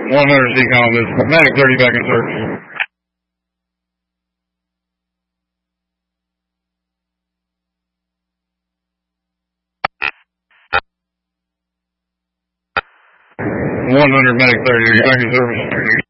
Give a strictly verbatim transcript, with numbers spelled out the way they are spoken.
one hundred C com is Medic thirty back in service. one hundred Medic thirty back in service.